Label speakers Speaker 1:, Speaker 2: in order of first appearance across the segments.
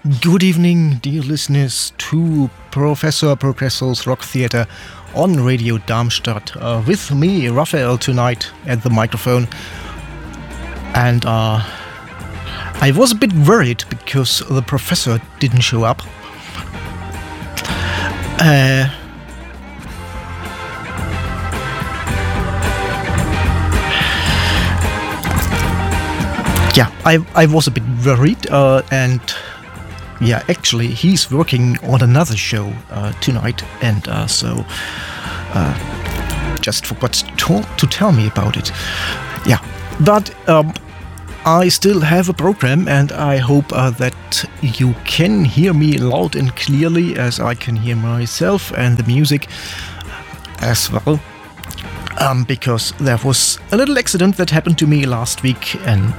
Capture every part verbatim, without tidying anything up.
Speaker 1: Good evening, dear listeners, to Professor Progresso's Rock Theatre on Radio Darmstadt. Uh, with me, Raphael, tonight at the microphone. And uh, I was a bit worried because the professor didn't show up. Uh, yeah, I, I was a bit worried uh, and... Yeah, actually, he's working on another show uh, tonight, and uh, so uh, just forgot to, to tell me about it. Yeah, but um, I still have a program, and I hope uh, that you can hear me loud and clearly, as I can hear myself and the music as well. Um, because there was a little accident that happened to me last week, and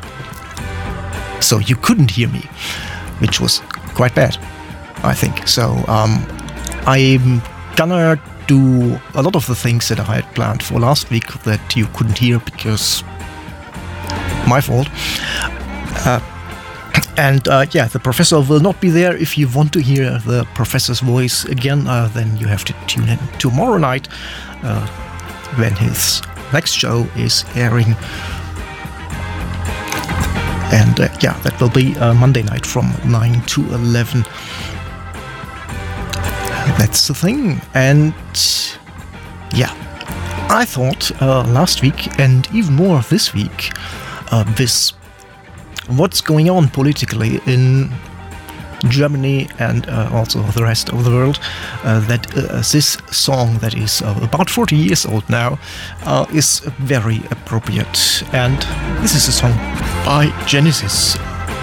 Speaker 1: so you couldn't hear me, which was quite bad, I think. So um, I'm gonna do a lot of the things that I had planned for last week that you couldn't hear because my fault. Uh, and uh, yeah, the professor will not be there. If you want to hear the professor's voice again, uh, then you have to tune in tomorrow night uh, when his next show is airing. And uh, yeah, that will be uh, Monday night from nine to eleven. That's the thing. And yeah, I thought uh, last week and even more this week, uh, this what's going on politically in Germany and uh, also the rest of the world, uh, that uh, this song that is uh, about forty years old now uh, is very appropriate. And this is a song by Genesis,